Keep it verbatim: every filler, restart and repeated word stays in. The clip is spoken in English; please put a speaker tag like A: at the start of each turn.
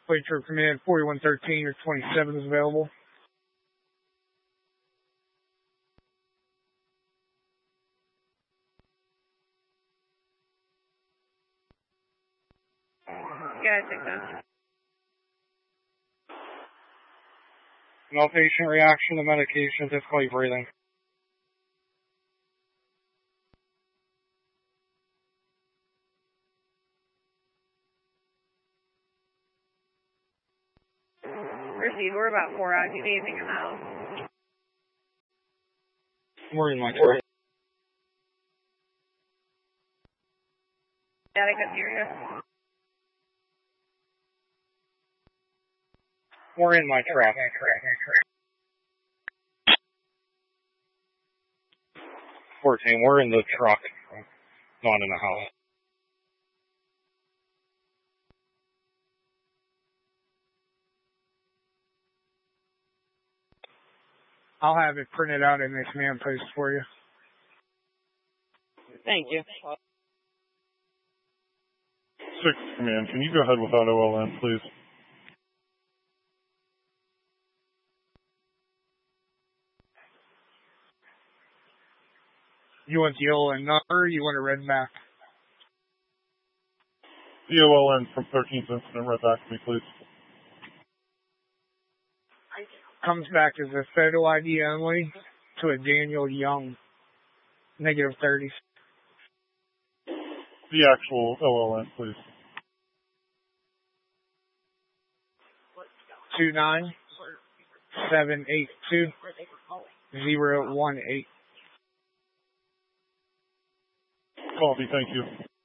A: Plate Trip Command forty-one thirteen or twenty-seven is available.
B: Yeah, I think so.
A: No patient reaction to medication, difficulty breathing.
B: Receive, we're about four hours. You need anything in the house?
A: We're in my truck.
B: Yeah, I couldn't hear you.
A: We're in my truck. fourteen, we're in the truck, not in the house. I'll have it printed out in this command post for you.
B: Thank you.
C: Six Command, can you go ahead without O L N, please?
A: You want the O L N number or you want a red back?
C: The O L N from thirteenth incident, right back to me, please.
A: Comes back as a photo I D only to a Daniel Young, negative thirty.
C: The actual O L N, please.
A: Two nine seven eight two zero one eight.
C: Copy, thank you.